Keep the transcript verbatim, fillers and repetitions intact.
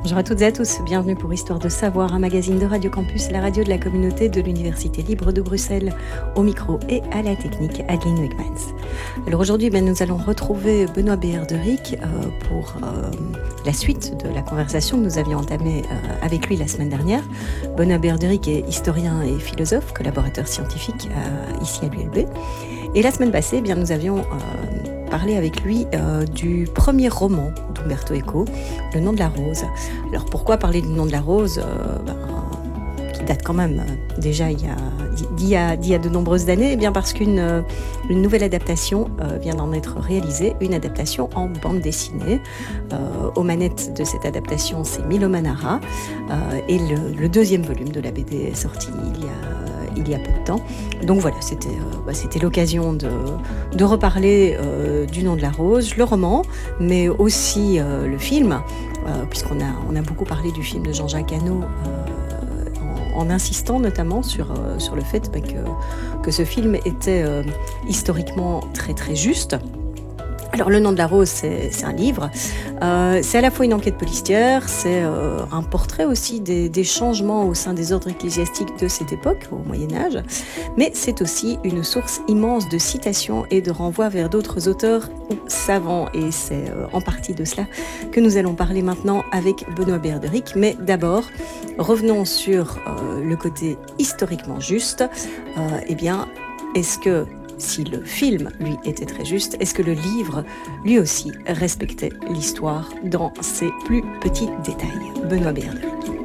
Bonjour à toutes et à tous, bienvenue pour Histoire de Savoir, un magazine de Radio Campus, la radio de la communauté de l'Université libre de Bruxelles, au micro et à la technique, Adeline Wigmans. Alors aujourd'hui, ben, nous allons retrouver Benoît Béherderic euh, pour euh, la suite de la conversation que nous avions entamée euh, avec lui la semaine dernière. Benoît Béherderic est historien et philosophe, collaborateur scientifique euh, ici à l'U L B. Et la semaine passée, eh bien, nous avions euh, parlé avec lui euh, du premier roman d'Umberto Eco, Le nom de la rose. Alors pourquoi parler du nom de la rose euh, ben, qui date quand même euh, déjà il y a, d'il y a, d'il y a de nombreuses années? Eh bien parce qu'une euh, une nouvelle adaptation euh, vient d'en être réalisée, une adaptation en bande dessinée. Euh, aux manettes de cette adaptation, c'est Milo Manara, euh, et le, le deuxième volume de la B D est sorti il y a il y a peu de temps. Donc voilà, c'était, euh, bah, c'était l'occasion de, de reparler euh, du nom de la rose, le roman, mais aussi euh, le film, euh, puisqu'on a, on a beaucoup parlé du film de Jean-Jacques Hano, euh, en, en insistant notamment sur, euh, sur le fait bah, que, que ce film était euh, historiquement très très juste. Alors, Le nom de la rose, c'est, c'est un livre. Euh, c'est à la fois une enquête policière, c'est euh, un portrait aussi des, des changements au sein des ordres ecclésiastiques de cette époque, au Moyen-Âge, mais c'est aussi une source immense de citations et de renvois vers d'autres auteurs ou savants. Et c'est euh, en partie de cela que nous allons parler maintenant avec Benoît Béherderic. Mais d'abord, revenons sur euh, le côté historiquement juste. Euh, eh bien, est-ce que si le film, lui, était très juste, est-ce que le livre, lui aussi, respectait l'histoire dans ses plus petits détails? Benoît Béherderic.